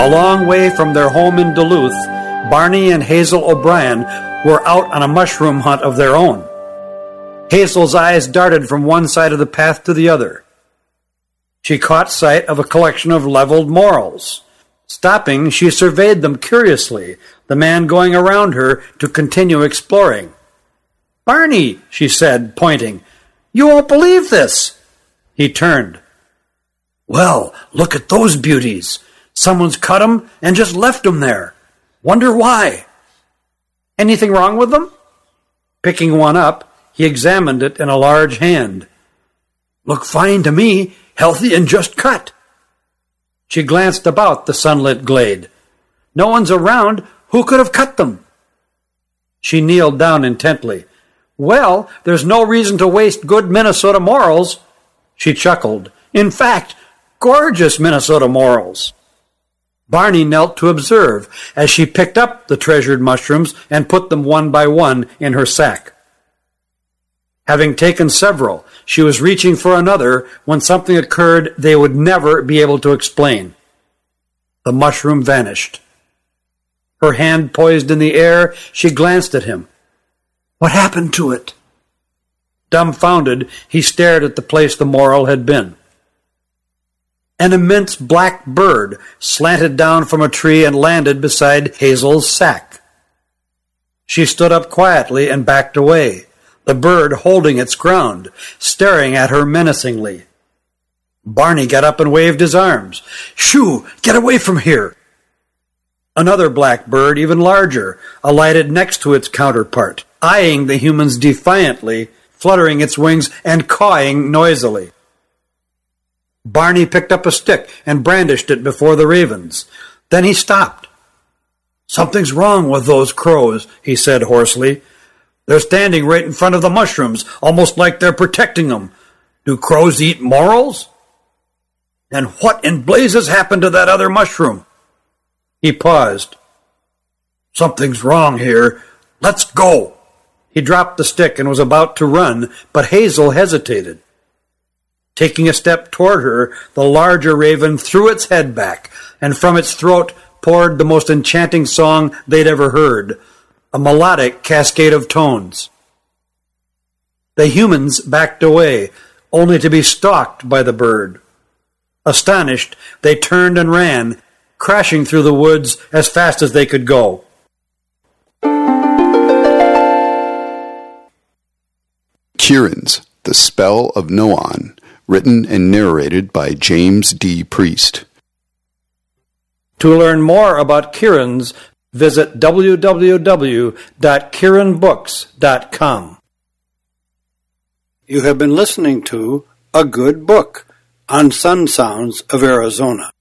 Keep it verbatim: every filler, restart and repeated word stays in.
A long way from their home in Duluth, Barney and Hazel O'Brien were out on a mushroom hunt of their own. Hazel's eyes darted from one side of the path to the other. She caught sight of a collection of leveled morels. Stopping, she surveyed them curiously, the man going around her to continue exploring. "Barney," she said, pointing, "you won't believe this." He turned. "Well, look at those beauties. Someone's cut 'em and just left 'em there. Wonder why." "Anything wrong with them?" Picking one up, he examined it in a large hand. "Look fine to me, healthy and just cut." She glanced about the sunlit glade. "No one's around. Who could have cut them?" She kneeled down intently. "Well, there's no reason to waste good Minnesota morels." She chuckled. "In fact, gorgeous Minnesota morels." Barney knelt to observe as she picked up the treasured mushrooms and put them one by one in her sack. Having taken several, she was reaching for another when something occurred they would never be able to explain. The mushroom vanished. Her hand poised in the air, she glanced at him. "What happened to it?" Dumbfounded, he stared at the place the morel had been. An immense black bird slanted down from a tree and landed beside Hazel's sack. She stood up quietly and backed away, the bird holding its ground, staring at her menacingly. Barney got up and waved his arms. "Shoo! Get away from here!" Another black bird, even larger, alighted next to its counterpart, eyeing the humans defiantly, fluttering its wings and cawing noisily. Barney picked up a stick and brandished it before the ravens. Then he stopped. "Something's wrong with those crows," he said hoarsely. "They're standing right in front of the mushrooms, almost like they're protecting them. Do crows eat morels? And what in blazes happened to that other mushroom?" He paused. "Something's wrong here. Let's go." He dropped the stick and was about to run, but Hazel hesitated. Taking a step toward her, the larger raven threw its head back, and from its throat poured the most enchanting song they'd ever heard, a melodic cascade of tones. The humans backed away, only to be stalked by the bird. Astonished, they turned and ran, crashing through the woods as fast as they could go. Kieran's The Spell of Noan, written and narrated by James D. Priest. To learn more about Kieran's, visit w w w dot kieran books dot com. You have been listening to A Good Book on Sun Sounds of Arizona.